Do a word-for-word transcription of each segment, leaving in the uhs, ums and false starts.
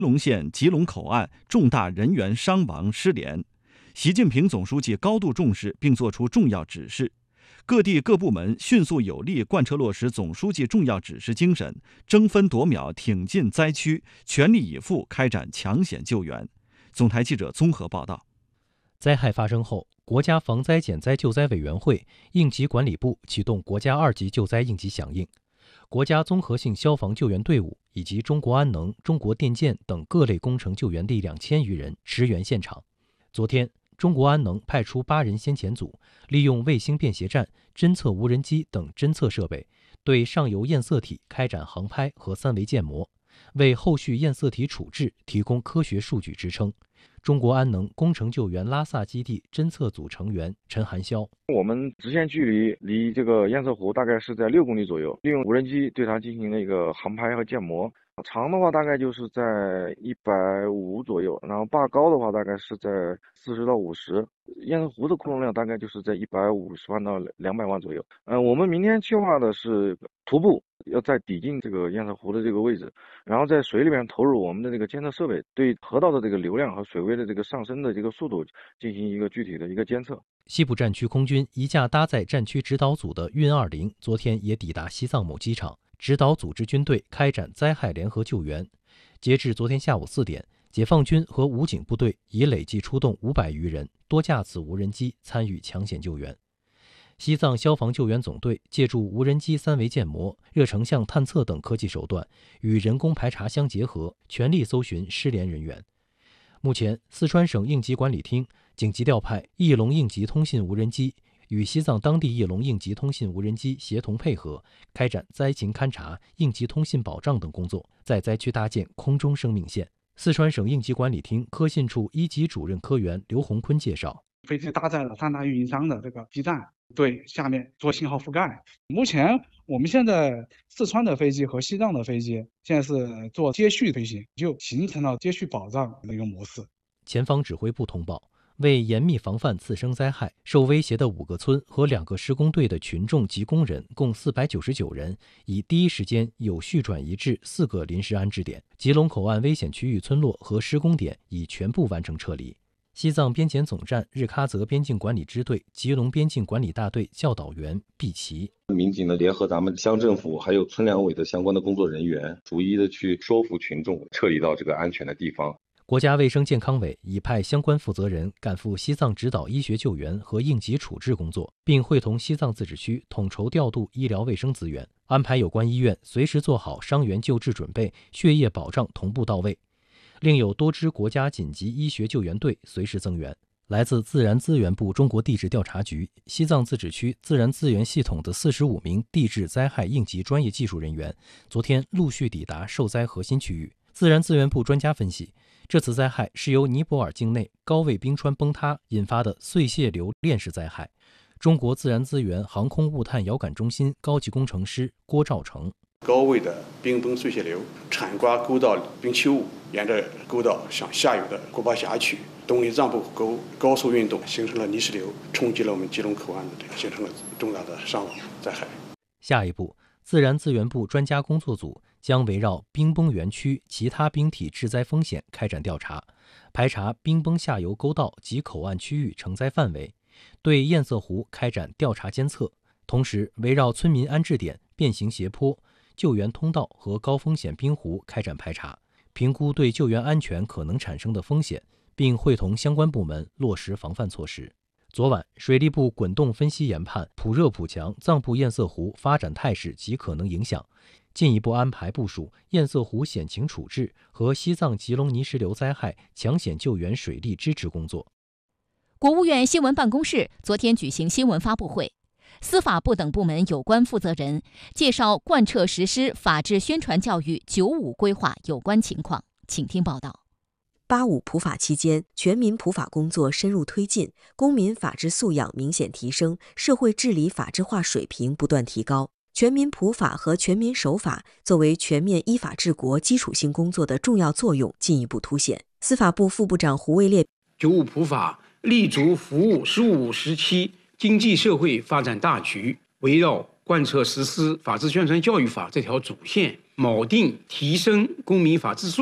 龙县吉隆口岸重大人员伤亡失联。习近平总书记高度重视并作出重要指示，各地各部门迅速有力贯彻落实总书记重要指示精神，争分夺秒挺进灾区，全力以赴开展抢险救援。总台记者综合报道。 灾害发生后，国家防灾减灾救灾委员会、应急管理部启动国家二级救灾应急响应，国家综合性消防救援队伍以及中国安能、中国电建等各类工程救援力量千余人驰援现场。昨天，中国安能派出八人先遣组，利用卫星便携站、侦测无人机等侦测设备，对上游验色体开展航拍和三维建模，为后续验色体处置提供科学数据支撑。中国安能工程救援拉萨基地侦测组成员陈寒霄： 我们直线距离离这个验色湖大概是在六公里左右，利用无人机对它进行了一个航拍和建模。长的话大概就是在一百五左右，然后坝高的话大概是在四十到五十，验色湖的库容量大概就是在一百五十万到两百万左右。嗯、呃，我们明天计划的是徒步要在抵近这个验色湖的这个位置，然后在水里面投入我们的这个监测设备，对河道的这个流量和水位的这个上升的这个速度进行一个具体的一个监测。 西部战区空军一架搭载战区指导组的运二零昨天也抵达西藏某机场，指导组织军队开展灾害联合救援。截至昨天下午四点，解放军和武警部队已累计出动五百余人、多架次无人机参与抢险救援。西藏消防救援总队借助无人机三维建模、热成像探测等科技手段，与人工排查相结合，全力搜寻失联人员。目前，四川省应急管理厅紧急调派翼龙应急通信无人机，与西藏当地翼龙应急通信无人机协同配合，开展灾情勘察、应急通信保障等工作，在灾区搭建空中生命线。四川省应急管理厅科信处一级主任科员刘洪坤介绍， 飞机搭载了三大运营商的这个基站，对下面做信号覆盖。目前我们现在四川的飞机和西藏的飞机现在是做接续飞行，就形成了接续保障的一个模式。 前方指挥部通报，为严密防范次生灾害，受威胁的五个村和两个施工队的群众及工人共四百九十九人，已第一时间有序转移至四个临时安置点。吉隆口岸危险区域村落和施工点已全部完成撤离。西藏边检总站日喀则边境管理支队吉隆边境管理大队教导员毕奇： 民警呢联合咱们乡政府还有村两委的相关的工作人员，逐一的去说服群众撤离到这个安全的地方。 国家卫生健康委已派相关负责人赶赴西藏指导医学救援和应急处置工作，并会同西藏自治区统筹调度医疗卫生资源，安排有关医院随时做好伤员救治准备，血液保障同步到位。另有多支国家紧急医学救援队随时增援。来自自然资源部中国地质调查局、西藏自治区自然资源系统的四十五名地质灾害应急专业技术人员，昨天陆续抵达受灾核心区域。自然资源部专家分析，这次灾害是由尼泊尔境内高位冰川崩塌引发的碎屑流链式灾害。中国自然资源航空物探遥感中心高级工程师郭兆成： 高位的冰崩碎屑流铲刮沟道冰器物，沿着沟道向下游的古巴峡区东林藏布沟高速运动，形成了泥石流，冲击了我们吉隆口岸的这个，形成了重大的伤亡灾害。 下一步，自然资源部专家工作组将围绕冰崩园区其他冰体致灾风险开展调查，排查冰崩下游沟道及口岸区域承灾范围，对堰塞湖开展调查监测，同时围绕村民安置点、变形斜坡、救援通道和高风险冰湖开展排查，评估对救援安全可能产生的风险，并会同相关部门落实防范措施。昨晚，水利部滚动分析研判普热普强藏布堰塞湖发展态势及可能影响，进一步安排部署堰塞湖险情处置和西藏吉隆泥石流灾害抢险救援水利支持工作。 国务院新闻办公室昨天举行新闻发布会，司法部等部门有关负责人介绍贯彻实施法治宣传教育“九五”规划有关情况，请听报道。 八五普法期间，全民普法工作深入推进，公民法治素养明显提升，社会治理法治化水平不断提高。全民普法和全民守法作为全面依法治国基础性工作的重要作用进一步凸显。司法部副部长胡卫烈： 九五普法立足服务“十五”时期经济社会发展大局，围绕贯彻实施法治宣传教育法这条主线，锚定提升公民法治素养、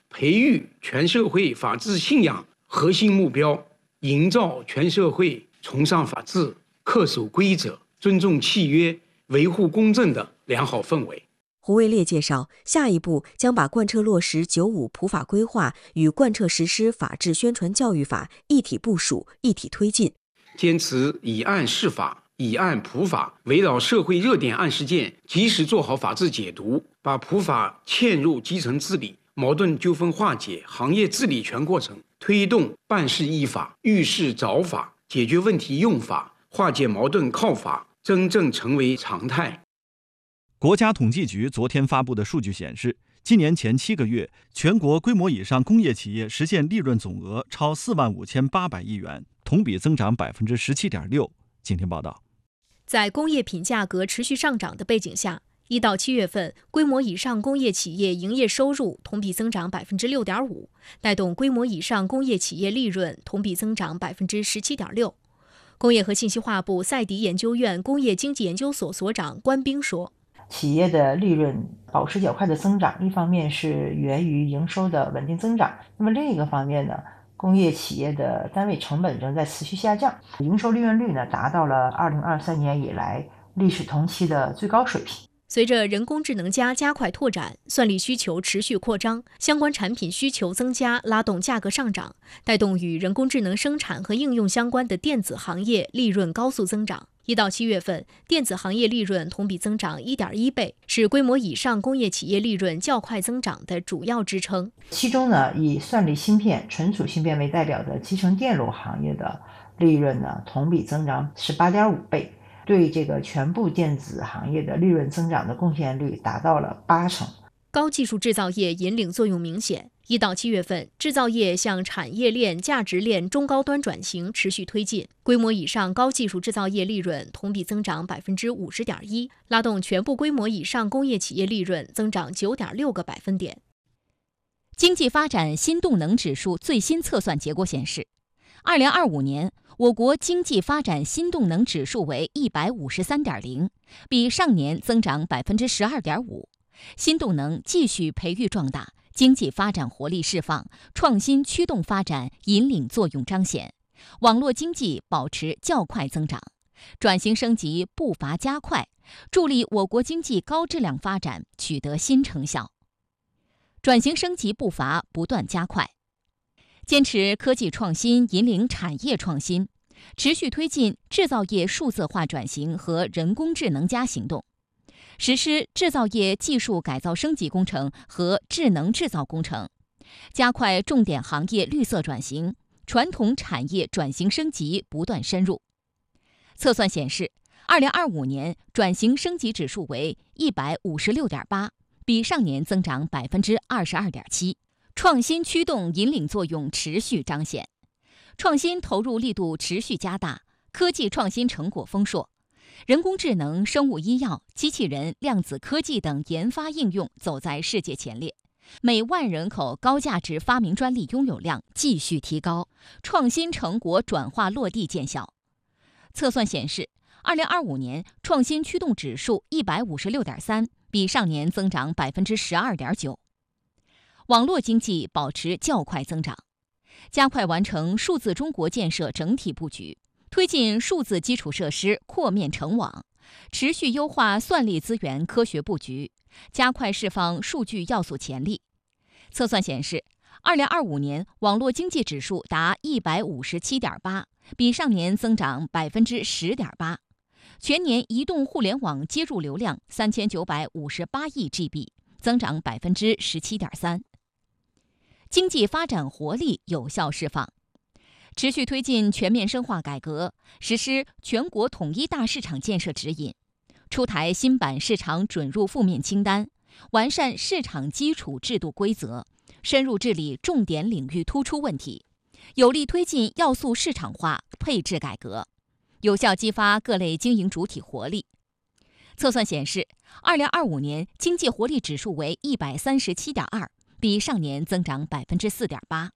培育全社会法治信仰核心目标，营造全社会崇尚法治、恪守规则、尊重契约、维护公正的良好氛围。 胡卫烈介绍，下一步将把贯彻落实九五普法规划与贯彻实施法治宣传教育法一体部署、一体推进， 坚持以案释法、以案普法，围绕社会热点案事件，及时做好法治解读，把普法嵌入基层治理、矛盾纠纷化解、行业治理全过程，推动办事依法、遇事找法、解决问题用法、化解矛盾靠法，真正成为常态。 国家统计局昨天发布的数据显示，今年前七个月，全国规模以上工业企业实现利润总额超四万五千八百亿元，同比增长百分之十七点六。请听报道。 在工业品价格持续上涨的背景下，一到七月份，规模以上工业企业营业收入同比增长百分之六点五，带动规模以上工业企业利润同比增长百分之十七点六。工业和信息化部赛迪研究院工业经济研究所所长关兵说， 企业的利润保持较快的增长，一方面是源于营收的稳定增长，那么另一个方面呢，工业企业的单位成本仍在持续下降，营收利润率呢达到了二零二三年以来历史同期的最高水平。 随着人工智能加加快拓展，算力需求持续扩张，相关产品需求增加，拉动价格上涨，带动与人工智能生产和应用相关的电子行业利润高速增长。一到七月份，电子行业利润同比增长 一点一倍，是规模以上工业企业利润较快增长的主要支撑。 其中呢，以算力芯片、存储芯片为代表的集成电路行业的利润呢，同比增长 十八点五倍。对这个全部电子行业的利润增长的贡献率达到了八成。 高技术制造业引领作用明显。一到七月份，制造业向产业链、价值链中高端转型持续推进，规模以上高技术制造业利润同比增长百分之五十点一，拉动全部规模以上工业企业利润增长九点六个百分点。 经济发展新动能指数最新测算结果显示，二零二五年。我国经济发展新动能指数为 一百五十三点零， 比上年增长 百分之十二点五。新动能继续培育壮大，经济发展活力释放，创新驱动发展引领作用彰显，网络经济保持较快增长，转型升级步伐加快，助力我国经济高质量发展取得新成效。转型升级步伐不断加快。坚持科技创新引领产业创新，持续推进制造业数字化转型和人工智能加行动，实施制造业技术改造升级工程和智能制造工程，加快重点行业绿色转型，传统产业转型升级不断深入。测算显示，二零二五年转型升级指数为 一百五十六点八， 比上年增长 百分之二十二点七。创新驱动引领作用持续彰显，创新投入力度持续加大，科技创新成果丰硕，人工智能、生物医药、机器人、量子科技等研发应用走在世界前列，每万人口高价值发明专利拥有量继续提高，创新成果转化落地见效。测算显示，二零二五年创新驱动指数 一百五十六点三， 比上年增长 百分之十二点九。网络经济保持较快增长，加快完成数字中国建设整体布局，推进数字基础设施扩面成网，持续优化算力资源科学布局，加快释放数据要素潜力。测算显示，二零二五年网络经济指数达 一百五十七点八， 比上年增长 百分之十点八。全年移动互联网接入流量三千九百五十八亿 G B， 增长 百分之十七点三。经济发展活力有效释放，持续推进全面深化改革，实施全国统一大市场建设指引，出台新版市场准入负面清单，完善市场基础制度规则，深入治理重点领域突出问题，有力推进要素市场化配置改革，有效激发各类经营主体活力。测算显示，二零二五年经济活力指数为 一百三十七点二，比上年增长 百分之四点八。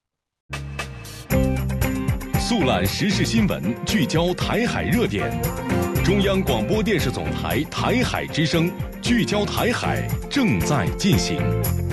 速览时事新闻，聚焦台海热点。中央广播电视总台台海之声，聚焦台海正在进行。